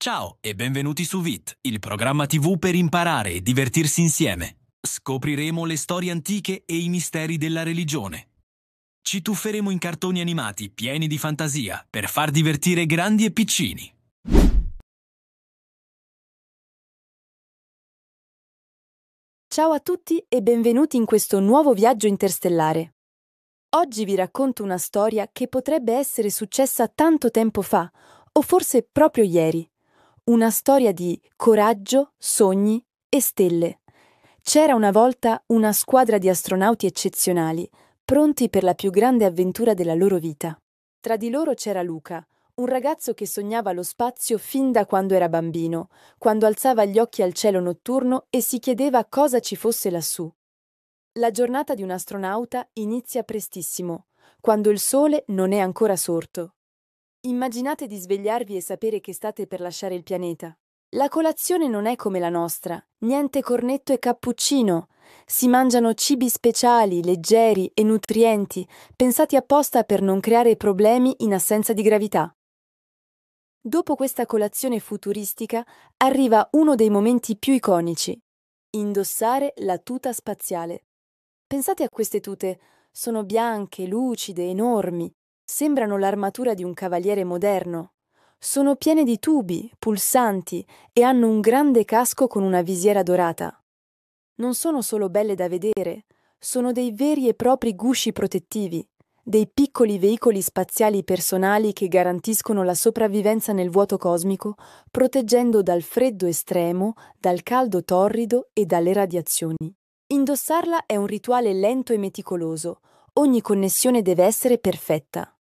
Ciao e benvenuti su VIT, il programma TV per imparare e divertirsi insieme. Scopriremo le storie antiche e i misteri della religione. Ci tufferemo in cartoni animati pieni di fantasia per far divertire grandi e piccini. Ciao a tutti e benvenuti in questo nuovo viaggio interstellare. Oggi vi racconto una storia che potrebbe essere successa tanto tempo fa, o forse proprio ieri. Una storia di coraggio, sogni e stelle. C'era una volta una squadra di astronauti eccezionali, pronti per la più grande avventura della loro vita. Tra di loro c'era Luca, un ragazzo che sognava lo spazio fin da quando era bambino, quando alzava gli occhi al cielo notturno e si chiedeva cosa ci fosse lassù. La giornata di un astronauta inizia prestissimo, quando il sole non è ancora sorto. Immaginate di svegliarvi e sapere che state per lasciare il pianeta. La colazione non è come la nostra, niente cornetto e cappuccino. Si mangiano cibi speciali, leggeri e nutrienti, pensati apposta per non creare problemi in assenza di gravità. Dopo questa colazione futuristica arriva uno dei momenti più iconici: indossare la tuta spaziale. Pensate a queste tute, sono bianche, lucide, enormi, sembrano l'armatura di un cavaliere moderno. Sono piene di tubi, pulsanti e hanno un grande casco con una visiera dorata. Non sono solo belle da vedere, sono dei veri e propri gusci protettivi, dei piccoli veicoli spaziali personali che garantiscono la sopravvivenza nel vuoto cosmico, proteggendo dal freddo estremo, dal caldo torrido e dalle radiazioni. Indossarla è un rituale lento e meticoloso, ogni connessione deve essere perfetta.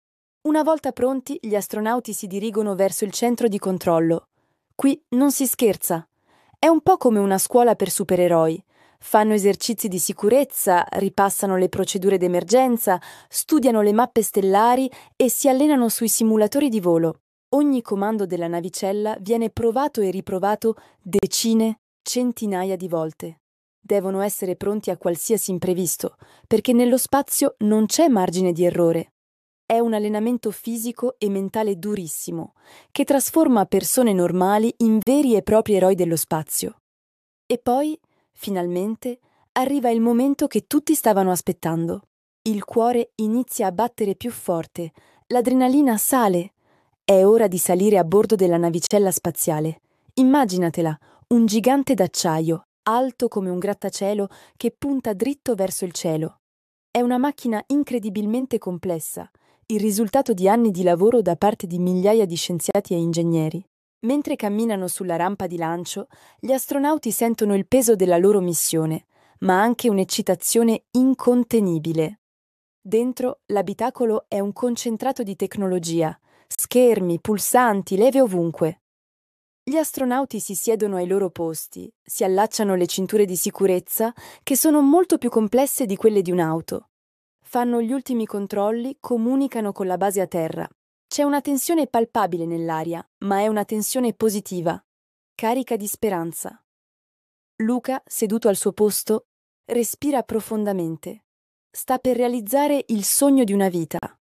Una volta pronti, gli astronauti si dirigono verso il centro di controllo. Qui non si scherza. È un po' come una scuola per supereroi. Fanno esercizi di sicurezza, ripassano le procedure d'emergenza, studiano le mappe stellari e si allenano sui simulatori di volo. Ogni comando della navicella viene provato e riprovato decine, centinaia di volte. Devono essere pronti a qualsiasi imprevisto, perché nello spazio non c'è margine di errore. È un allenamento fisico e mentale durissimo, che trasforma persone normali in veri e propri eroi dello spazio. E poi, finalmente, arriva il momento che tutti stavano aspettando. Il cuore inizia a battere più forte, l'adrenalina sale. È ora di salire a bordo della navicella spaziale. Immaginatela, un gigante d'acciaio, alto come un grattacielo che punta dritto verso il cielo. È una macchina incredibilmente complessa, il risultato di anni di lavoro da parte di migliaia di scienziati e ingegneri. Mentre camminano sulla rampa di lancio, gli astronauti sentono il peso della loro missione, ma anche un'eccitazione incontenibile. Dentro, l'abitacolo è un concentrato di tecnologia, schermi, pulsanti, leve ovunque. Gli astronauti si siedono ai loro posti, si allacciano le cinture di sicurezza, che sono molto più complesse di quelle di un'auto. Fanno gli ultimi controlli, comunicano con la base a terra. C'è una tensione palpabile nell'aria, ma è una tensione positiva, carica di speranza. Luca, seduto al suo posto, respira profondamente. Sta per realizzare il sogno di una vita,